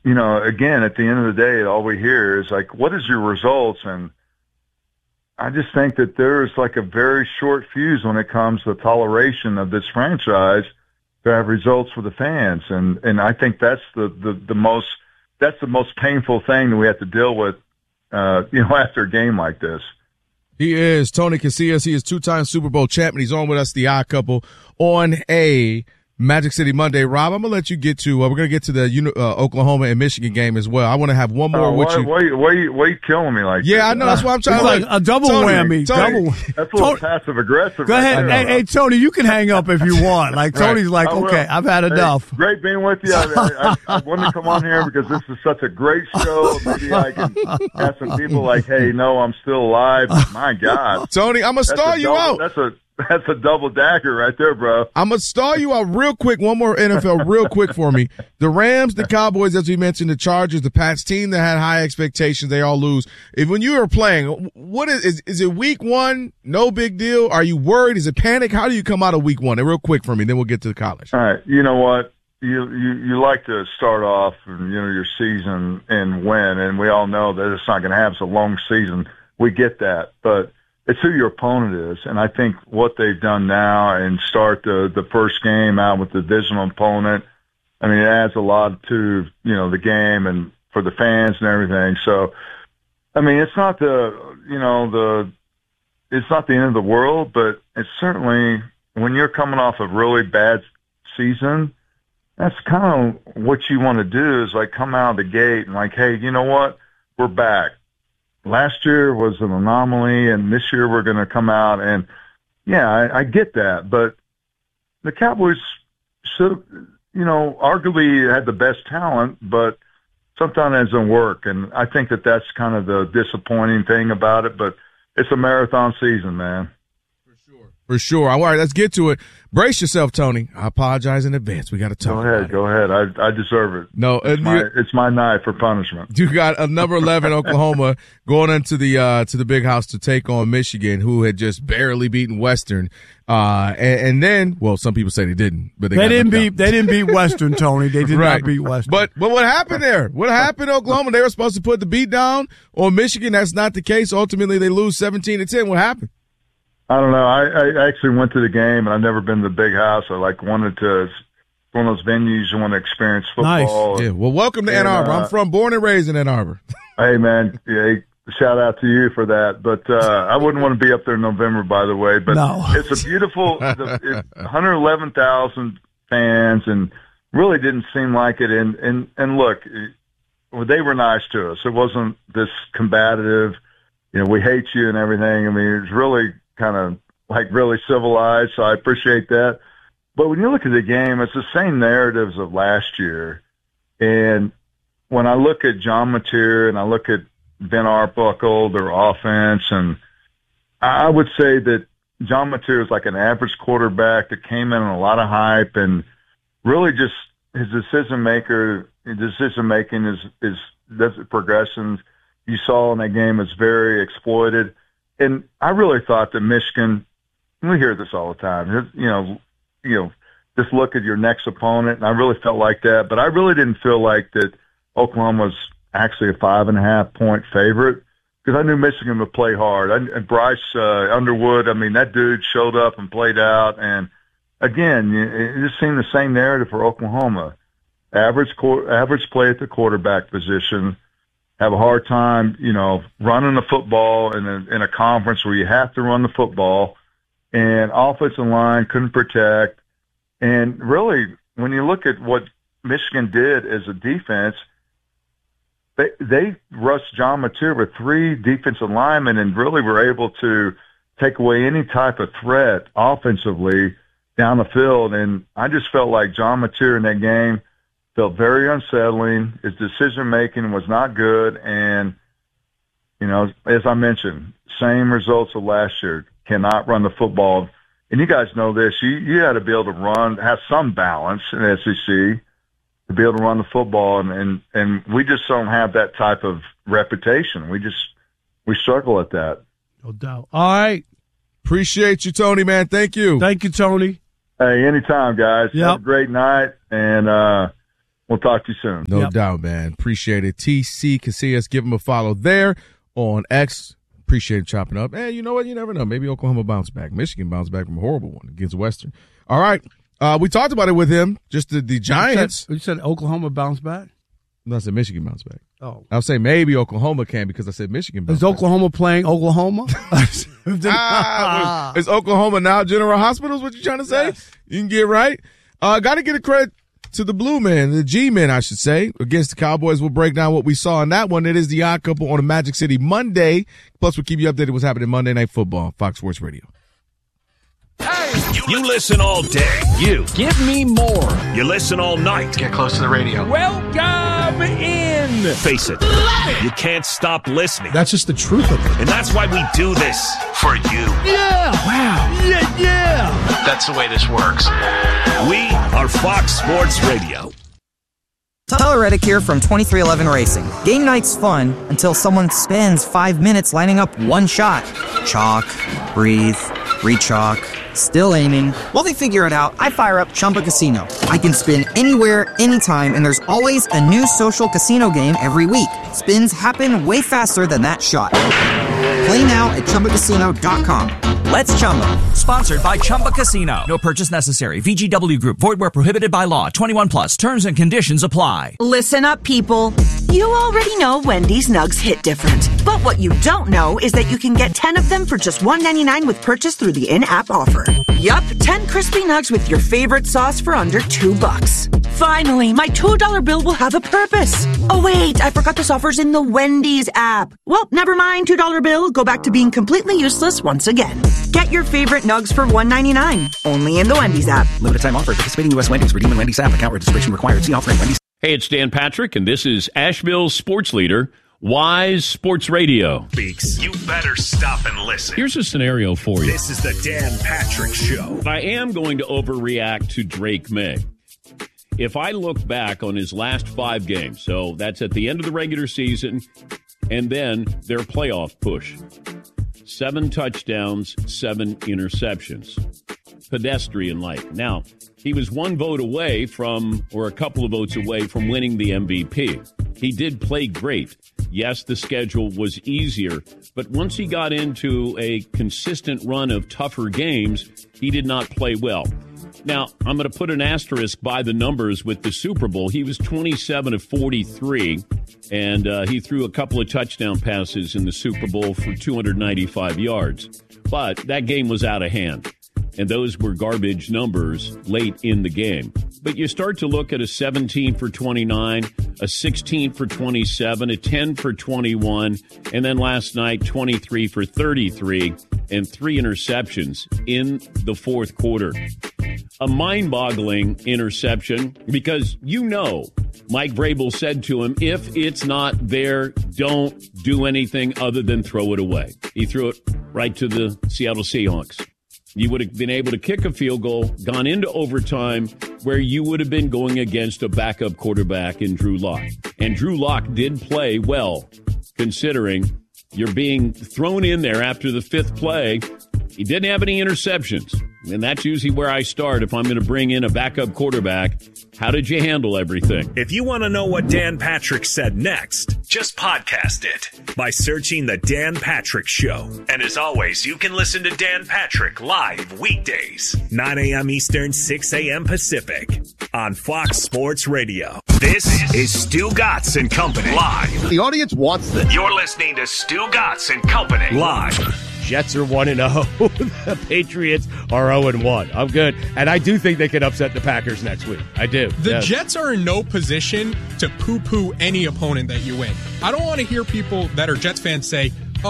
again, at the end of the day, all we hear is like, what is your results? And I just think that there's like a very short fuse when it comes to toleration of this franchise to have results for the fans. And I think that's the most painful thing that we have to deal with, after a game like this. He is Tony Casillas. He is two-time Super Bowl champion. He's on with us, the Odd Couple, on a Magic City Monday. Rob, I'm going to let you get to we're going to get to the Oklahoma and Michigan game as well. I want to have one more with you. Why you killing me like Yeah, this? I know. That's why I'm trying it's to like a double whammy. Tony. That's a little passive-aggressive. Go ahead. Hey, Tony, you can hang up if you want. Like, Tony's like, okay, I've had enough. Great being with you. I wanted to come on here because this is such a great show. Maybe I can have some people like, hey, no, I'm still alive. My God. Tony, I'm going to stall you out. That's a double dagger right there, bro. I'm going to stall you out real quick. One more NFL real quick for me. The Rams, the Cowboys, as we mentioned, the Chargers, the Pats team that had high expectations, they all lose. When you are playing, what is it week one? No big deal? Are you worried? Is it panic? How do you come out of week one? And real quick for me, then we'll get to the college. All right. You know what? You like to start off, your season and win, and we all know that it's not going to have a long season. We get that, but it's who your opponent is, and I think what they've done now and start the first game out with the divisional opponent, I mean, it adds a lot to the game and for the fans and everything. So, I mean, it's not it's not the end of the world, but it's certainly when you're coming off a really bad season, that's kind of what you want to do is like come out of the gate and like, hey, you know what, we're back. Last year was an anomaly, and this year we're going to come out. And, yeah, I get that. But the Cowboys should, arguably had the best talent, but sometimes it doesn't work. And I think that's kind of the disappointing thing about it. But it's a marathon season, man. For sure. All right, let's get to it. Brace yourself, Tony. I apologize in advance. We got to talk. Go ahead. I deserve it. No, it's my night for punishment. You got a number 11 Oklahoma going into the big house to take on Michigan, who had just barely beaten Western. And then, well, some people say they didn't, but they didn't beat Western, Tony. They did not beat Western. But what happened there? What happened in Oklahoma? They were supposed to put the beat down on Michigan. That's not the case. Ultimately, they lose 17-10. What happened? I don't know. I actually went to the game, and I've never been to the big house. I wanted to one of those venues you want to experience football. Nice. Yeah. Well, welcome to Ann Arbor. I'm born and raised in Ann Arbor. Hey, man. Yeah, shout out to you for that. But I wouldn't want to be up there in November, by the way. But no. It's a beautiful 111,000 fans, and really didn't seem like it. And look, they were nice to us. It wasn't this combative, we hate you and everything. I mean, it was really kind of like really civilized, so I appreciate that. But when you look at the game, it's the same narratives of last year. And when I look at John Mateer and I look at Ben Arbuckle, their offense, and I would say that John Mateer is like an average quarterback that came in on a lot of hype, and really just his decision-making is progressions you saw in that game is very exploited. And I really thought that Michigan, we hear this all the time, just look at your next opponent, and I really felt like that. But I really didn't feel like that Oklahoma was actually a 5.5-point favorite because I knew Michigan would play hard. And Bryce Underwood, I mean, that dude showed up and played out. And, again, it just seemed the same narrative for Oklahoma. Average play at the quarterback position, have a hard time, running the football in a conference where you have to run the football, and offensive line couldn't protect. And really, when you look at what Michigan did as a defense, they rushed John Mateer with 3 defensive linemen and really were able to take away any type of threat offensively down the field. And I just felt like John Mateer in that game felt very unsettling. His decision-making was not good. And, as I mentioned, same results of last year. Cannot run the football. And you guys know this. You got to be able to have some balance in the SEC to be able to run the football. And we just don't have that type of reputation. We struggle at that. No doubt. All right. Appreciate you, Tony, man. Thank you. Thank you, Tony. Hey, anytime, guys. Yep. Have a great night. And, We'll talk to you soon. No doubt, man. Appreciate it. TC Casillas, give him a follow there on X. Appreciate it chopping up. Hey, you know what? You never know. Maybe Oklahoma bounce back. Michigan bounce back from a horrible one against Western. All right. We talked about it with him. Just the Giants. You said Oklahoma bounce back? No, I said Michigan bounce back. Oh. I was saying maybe Oklahoma can because I said Michigan bounce back. Is Oklahoma playing Oklahoma? Is Oklahoma now General Hospital is what you're trying to say? Yes. You can get right. Got to get a credit to the Blue Men, the G-Men, I should say, against the Cowboys. We'll break down what we saw in that one. It is the Odd Couple on a Magic City Monday. Plus, we'll keep you updated what's happening Monday Night Football, Fox Sports Radio. Hey, you listen all day. You give me more. You listen all night. Get close to the radio. Welcome in. Face it, you can't stop listening. That's just the truth of it. And that's why we do this for you. Yeah. Wow. Yeah. That's the way this works. We are Fox Sports Radio. Tyler Reddick here from 2311 Racing. Game night's fun until someone spends 5 minutes lining up one shot. Chalk, breathe, re-chalk, still aiming. While they figure it out, I fire up Chumba Casino. I can spin anywhere, anytime, and there's always a new social casino game every week. Spins happen way faster than that shot. Play now at ChumbaCasino.com. Let's Chumba. Sponsored by Chumba Casino. No purchase necessary. VGW Group. Void where prohibited by law. 21 plus. Terms and conditions apply. Listen up, people. You already know Wendy's Nugs hit different. But what you don't know is that you can get 10 of them for just $1.99 with purchase through the in-app offer. Yup, 10 crispy nugs with your favorite sauce for under $2. Finally, my $2 bill will have a purpose. Oh wait, I forgot this offer's in the Wendy's app. Well, never mind, $2 bill. Go back to being completely useless once again. Get your favorite nugs for $1.99. Only in the Wendy's app. Limited time offer. Participating U.S. Wendy's. Redeem in Wendy's app. Account registration required. See offer in Wendy's. Hey, it's Dan Patrick, and this is Asheville's sports leader, Wise Sports Radio. Beaks, you better stop and listen. Here's a scenario for you. This is the Dan Patrick Show. I am going to overreact to Drake May. If I look back on his last 5 games, so that's at the end of the regular season, and then their playoff push. 7 touchdowns, 7 interceptions. Pedestrian-like. Now, he was 1 vote away from, or a couple of votes away from winning the MVP. He did play great. Yes, the schedule was easier, but once he got into a consistent run of tougher games, he did not play well. Now, I'm going to put an asterisk by the numbers with the Super Bowl. He was 27 of 43, and he threw a couple of touchdown passes in the Super Bowl for 295 yards. But that game was out of hand, and those were garbage numbers late in the game. But you start to look at a 17 for 29, a 16 for 27, a 10 for 21, and then last night, 23 for 33, and 3 interceptions in the fourth quarter. A mind-boggling interception because, Mike Vrabel said to him, if it's not there, don't do anything other than throw it away. He threw it right to the Seattle Seahawks. You would have been able to kick a field goal, gone into overtime, where you would have been going against a backup quarterback in Drew Lock. And Drew Lock did play well, considering you're being thrown in there after the 5th play. He didn't have any interceptions. And that's usually where I start if I'm going to bring in a backup quarterback. How did you handle everything? If you want to know what Dan Patrick said next, just podcast it by searching The Dan Patrick Show. And as always, you can listen to Dan Patrick live weekdays, 9 a.m. Eastern, 6 a.m. Pacific on Fox Sports Radio. This is Stu Gatz and Company live. The audience wants this. You're listening to Stu Gatz and Company live. Jets are 1-0. The Patriots are 0-1. I'm good. And I do think they can upset the Packers next week. I do. The Jets are in no position to poo-poo any opponent that you win. I don't want to hear people that are Jets fans say,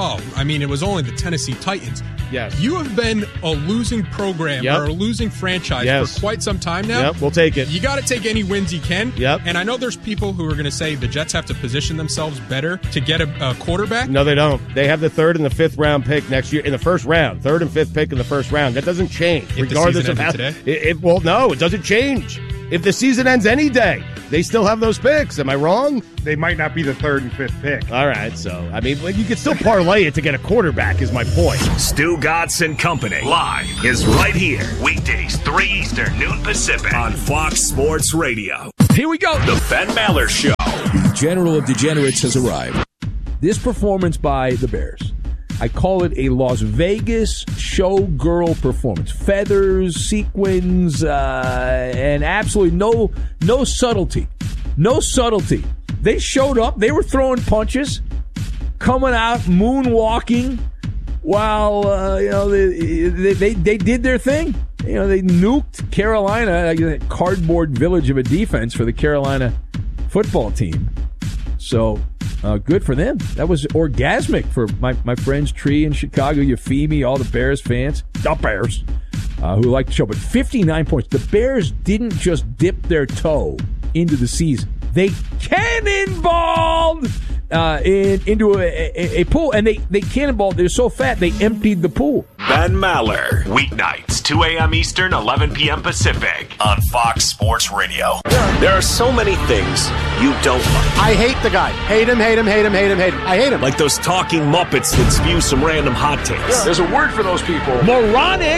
it was only the Tennessee Titans. Yes. You have been a losing program or a losing franchise for quite some time now. Yep, we'll take it. You got to take any wins you can. Yep. And I know there's people who are going to say the Jets have to position themselves better to get a quarterback. No, they don't. They have the 3rd and the 5th round pick next year in the first round. 3rd and 5th pick in the first round. That doesn't change. If regardless of how today? No, it doesn't change. If the season ends any day, they still have those picks. Am I wrong? They might not be the 3rd and 5th pick. All right, so, you can still parlay it to get a quarterback is my point. Stu Gatz and Company live is right here. Weekdays, 3 Eastern, noon Pacific on Fox Sports Radio. Here we go. The Ben Maller Show. The General of Degenerates has arrived. This performance by the Bears, I call it a Las Vegas showgirl performance. Feathers, sequins, and absolutely no subtlety. No subtlety. They showed up. They were throwing punches, coming out, moonwalking, while they did their thing. They nuked Carolina, like a cardboard village of a defense for the Carolina football team. So good for them. That was orgasmic for my friends Tree in Chicago, Euphemie, all the Bears fans, who like the show. But 59 points. The Bears didn't just dip their toe into the season. They cannonballed into a pool, and they cannonballed. They're so fat, they emptied the pool. Ben Maller, weeknights, 2 a.m. Eastern, 11 p.m. Pacific, on Fox Sports Radio. There are so many things you don't like. I hate the guy. Hate him. I hate him. Like those talking Muppets that spew some random hot takes. Yeah. There's a word for those people. Moronic.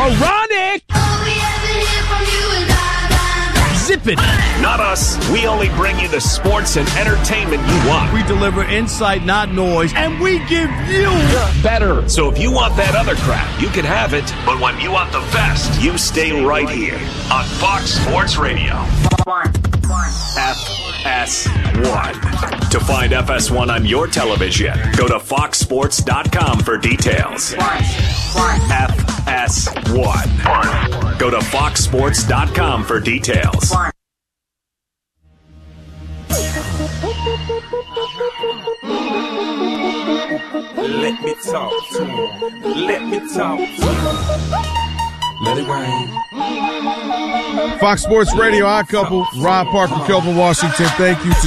Zip it. Not us. We only bring you the sports and entertainment you want. We deliver insight, not noise, and we give you better. So if you want that other crap, you can have it. But when you want the best, you stay right here on Fox Sports Radio. FS1. To find FS1 on your television, go to foxsports.com for details. FS1. Go to foxsports.com for details. Let me talk to him. Let me talk to him. Let it rain. Fox Sports Radio, Odd Couple, Rob Parker, Kelvin Washington. Thank you to